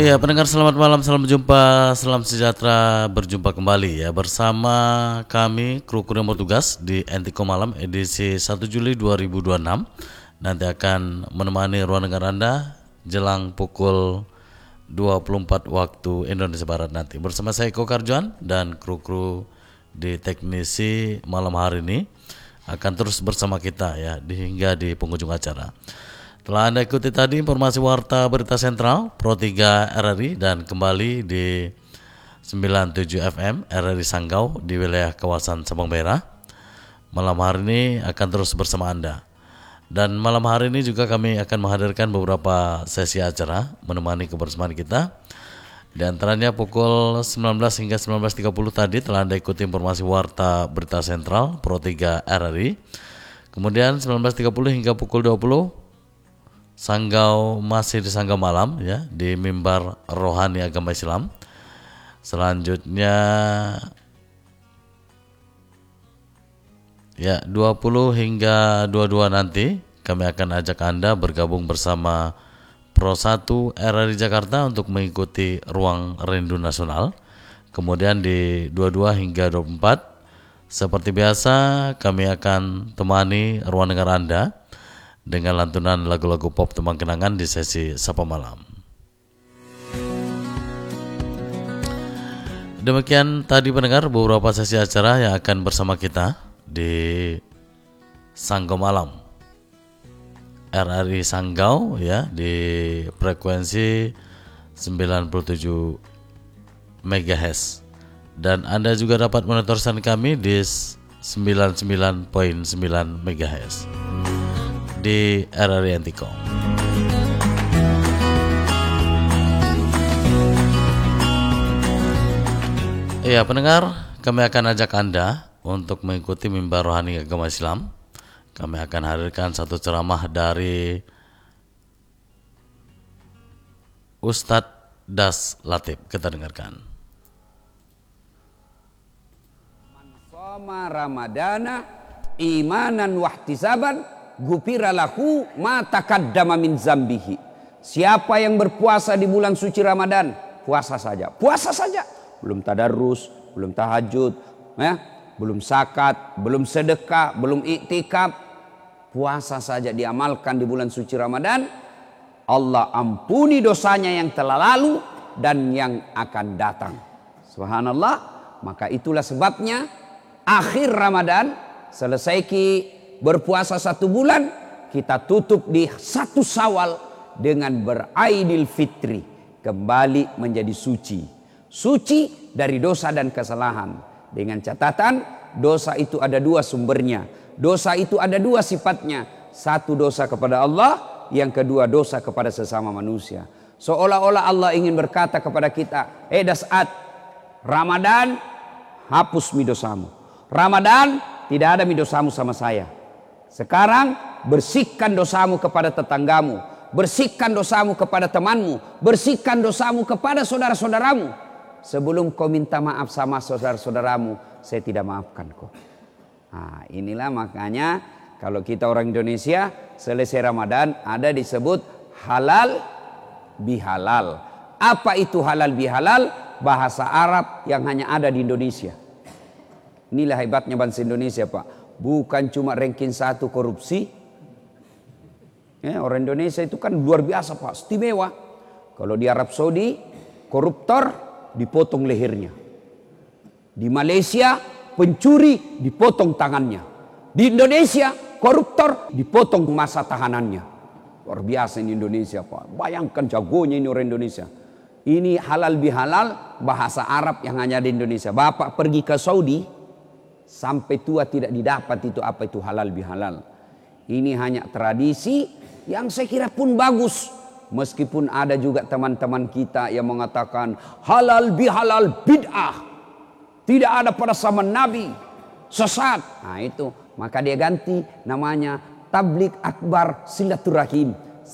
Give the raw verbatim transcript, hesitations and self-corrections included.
Iya, pendengar selamat malam, salam jumpa, salam sejahtera, berjumpa kembali ya bersama kami kru kru yang bertugas di Entiko Malam edisi satu Juli dua ribu dua puluh enam. Nanti akan menemani ruang dengar Anda jelang pukul dua puluh empat waktu Indonesia Barat nanti. Bersama saya Eko Karjuan dan kru-kru di teknisi malam hari ini akan terus bersama kita ya di, hingga di penghujung acara. Telah Anda ikuti tadi informasi Warta Berita Sentral Pro tiga R R I dan kembali di sembilan puluh tujuh F M R R I Sanggau di wilayah kawasan Sabang Merah. Malam hari ini akan terus bersama Anda. Dan malam hari ini juga kami akan menghadirkan beberapa sesi acara menemani kebersamaan kita. Di antaranya pukul sembilan belas hingga sembilan belas tiga puluh tadi telah Anda ikuti informasi Warta Berita Sentral Pro tiga R R I. Kemudian sembilan belas tiga puluh hingga pukul dua puluh Sanggau masih di Sanggau Malam ya di mimbar rohani agama Islam. Selanjutnya ya dua puluh hingga dua puluh dua nanti kami akan ajak Anda bergabung bersama Pro satu R R I Jakarta untuk mengikuti Ruang Rindu Nasional. Kemudian di dua puluh dua hingga dua puluh empat seperti biasa kami akan temani ruang dengar Anda dengan lantunan lagu-lagu pop tembang kenangan di sesi Sapa Malam. Demikian tadi pendengar beberapa sesi acara yang akan bersama kita di Sanggau Malam R R I Sanggau ya di frekuensi sembilan puluh tujuh megahertz dan Anda juga dapat monitorkan kami di sembilan puluh sembilan koma sembilan megahertz di R R I Entiko. Iya pendengar, kami akan ajak Anda untuk mengikuti mimbar rohani agama Islam. Kami akan hadirkan satu ceramah dari Ustadz Das Latif. Kita dengarkan. Man shoma Ramadana imanan wahtisaban gufira lahu ma taqaddama min zambihi. Siapa yang berpuasa di bulan suci Ramadan, puasa saja. Puasa saja. Belum tadarrus, belum tahajud, ya, belum zakat, belum sedekah, belum iktikaf. Puasa saja diamalkan di bulan suci Ramadan, Allah ampuni dosanya yang telah lalu dan yang akan datang. Subhanallah. Maka itulah sebabnya akhir Ramadan selesai ki berpuasa satu bulan, kita tutup di satu Syawal dengan beraidil fitri, kembali menjadi suci. Suci dari dosa dan kesalahan. Dengan catatan, dosa itu ada dua sumbernya. Dosa itu ada dua sifatnya. Satu dosa kepada Allah, yang kedua dosa kepada sesama manusia. Seolah-olah Allah ingin berkata kepada kita, eh dasat, Ramadan hapus mi dosamu. Ramadan tidak ada mi dosamu sama saya. Sekarang bersihkan dosamu kepada tetanggamu, bersihkan dosamu kepada temanmu, bersihkan dosamu kepada saudara-saudaramu. Sebelum kau minta maaf sama saudara-saudaramu, saya tidak maafkan kau. Nah, inilah makanya kalau kita orang Indonesia selesai Ramadan ada disebut halal bihalal. Apa itu halal bihalal? Bahasa Arab yang hanya ada di Indonesia. Inilah hebatnya bangsa Indonesia, Pak. Bukan cuma ranking satu korupsi. Ya, orang Indonesia itu kan luar biasa, Pak, istimewa. Kalau di Arab Saudi koruptor dipotong lehernya. Di Malaysia pencuri dipotong tangannya. Di Indonesia koruptor dipotong masa tahanannya. Luar biasa ini Indonesia, Pak. Bayangkan jagonya ini orang Indonesia. Ini halal bihalal bahasa Arab yang hanya di Indonesia. Bapak pergi ke Saudi sampai tua tidak didapat itu apa itu halal bihalal. Ini hanya tradisi yang saya kira pun bagus. Meskipun ada juga teman-teman kita yang mengatakan halal bihalal bid'ah. Tidak ada pada zaman Nabi. Sesat. Nah itu. Maka dia ganti namanya tablik akbar silaturahim.